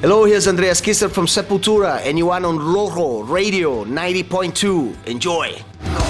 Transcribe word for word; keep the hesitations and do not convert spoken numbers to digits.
Hello, here's Andreas Kisser from Sepultura, and you are on Rojo Radio ninety point two. Enjoy.